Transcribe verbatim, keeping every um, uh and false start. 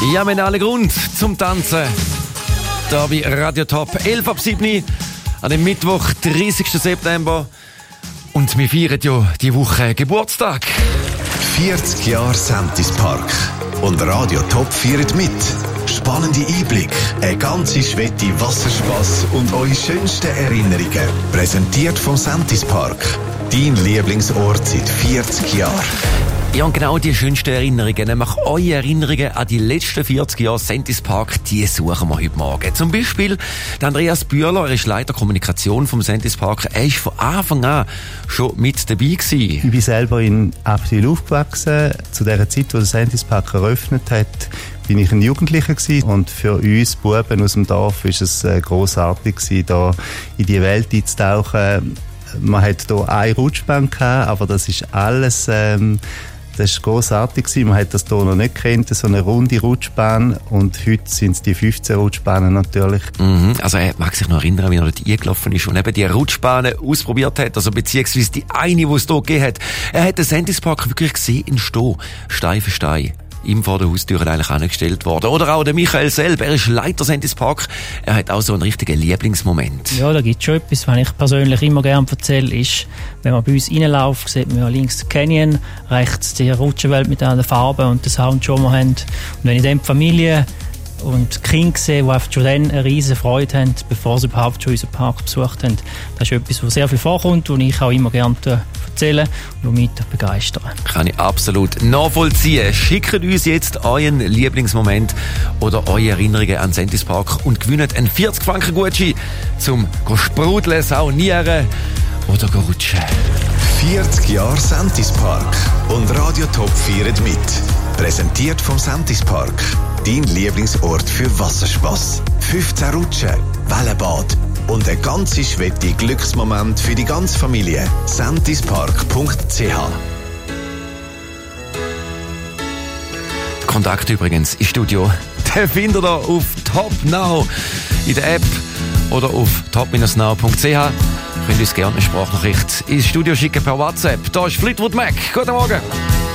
Ja, wir haben alle Grund zum Tanzen. Da bei Radio Top, elf ab sieben an dem Mittwoch, dreißigsten September. Und wir feiern ja die Woche Geburtstag. vierzig Jahre Sentis Park. Und Radio Top feiert mit. Spannende Einblicke, eine ganze Schwette Wasserspass und eure schönsten Erinnerungen. Präsentiert vom Sentis Park. Dein Lieblingsort seit vierzig Jahren. Ja, und genau die schönsten Erinnerungen, nämlich eure Erinnerungen an die letzten vierzig Jahre Sentis Park, die suchen wir heute Morgen. Zum Beispiel der Andreas Bühler, er ist Leiter Kommunikation vom Sentis Park. Er ist von Anfang an schon mit dabei gewesen. Ich bin selber in Appwil aufgewachsen. Zu der Zeit, wo der Sentis Park eröffnet hat, bin ich ein Jugendlicher gewesen. Und für uns Buben aus dem Dorf ist es äh, grossartig gewesen, da in die Welt einzutauchen. Man hat hier eine Rutschbahn gehabt, aber das ist alles, ähm, das war grossartig gewesen. Man hat das hier noch nicht gekannt, so eine runde Rutschbahn. Und heute sind es die fünfzehn Rutschbahnen natürlich. Mhm, also er mag sich noch erinnern, wie er dort eingelaufen ist und eben die Rutschbahnen ausprobiert hat, also beziehungsweise die eine, die es hier gegeben hat. Er hat den Sentis Park wirklich gesehen in Stehen, Stein für Stein. Ihm vor der Haustür eigentlich angestellt worden. Oder auch der Michael selber, er ist Leiter Sentis Park. Er hat auch so einen richtigen Lieblingsmoment. Ja, da gibt es schon etwas, was ich persönlich immer gerne erzähle, ist, wenn man bei uns reinläuft, sieht man ja links den Canyon, rechts die Rutschenwelt mit allen Farben und den Sound schon mal haben. Und wenn ich dann die Familie und die Kinder sehe, die einfach schon dann eine riesige Freude haben, bevor sie überhaupt schon unseren Park besucht haben, das ist etwas, was sehr viel vorkommt und ich auch immer gerne erzählen und mich begeistern. Kann ich absolut nachvollziehen. Schickt uns jetzt euren Lieblingsmoment oder eure Erinnerungen an Sentis Park und gewinnt einen vierzig Franken Gutschein zum Sprudeln, Saunieren oder Rutschen. vierzig Jahre Sentis Park und Radio Top feiert mit. Präsentiert vom Sentis Park. Dein Lieblingsort für Wasserspass. fünfzehn Rutschen, Wellenbad und eine ganze Schwette Glücksmoment für die ganze Familie. sentispark punkt c h. Kontakt übrigens im Studio, den findet ihr auf Top Now in der App oder auf top dash now punkt c h. Könnt ihr uns gerne eine Sprachnachricht ins Studio schicken per WhatsApp. Da ist Fleetwood Mac. Guten Morgen.